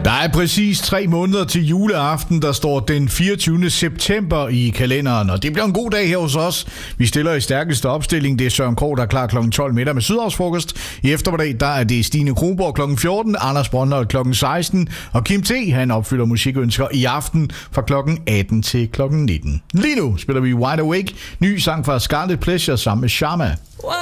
Der er præcis 3 måneder til juleaften, der står den 24. september i kalenderen, og det bliver en god dag her hos os. Vi stiller i stærkeste opstilling. Det er Søren Krog, der er klar kl. 12 middag med Sydhavsfrokost. I eftermiddag, der er det Stine Kronborg kl. 14, Anders Brøndholt kl. 16, og Kim T, han opfylder musikønsker i aften fra kl. 18 til kl. 19. Lige nu spiller vi Wide Awake, ny sang fra Scarlet Pleasure sammen med Sharma.